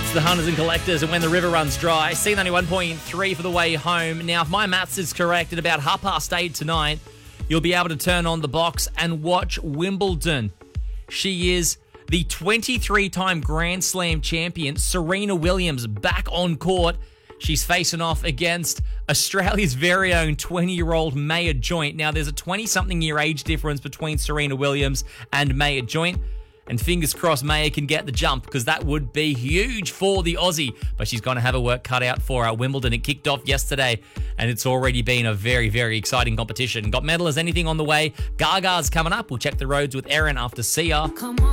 It's the Hunters and Collectors and When the River Runs Dry. C91.3 for the way home. Now, if my maths is correct, at about 8:30 tonight, you'll be able to turn on the box and watch Wimbledon. She is the 23-time Grand Slam champion, Serena Williams, back on court. She's facing off against Australia's very own 20-year-old Maya Joint. Now, there's a 20-something-year age difference between Serena Williams and Maya Joint. And fingers crossed Maya can get the jump, because that would be huge for the Aussie. But she's going to have her work cut out for her. Wimbledon, it kicked off yesterday, and it's already been a very, very exciting competition. Got medal as anything on the way. Gaga's coming up. We'll check the roads with Erin after See Ya.